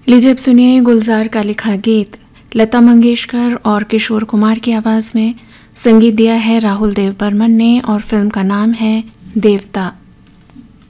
लीजिए अब सुनिए गुलजार का लिखा गीत लता मंगेशकर और किशोर कुमार की आवाज़ में। संगीत दिया है राहुल देव बर्मन ने और फिल्म का नाम है देवता।